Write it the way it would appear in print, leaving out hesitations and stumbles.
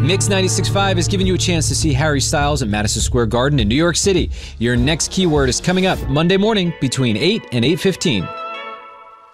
Mix 96.5 is giving you a chance to see Harry Styles at Madison Square Garden in New York City. Your next keyword is coming up Monday morning between 8 and 8:15.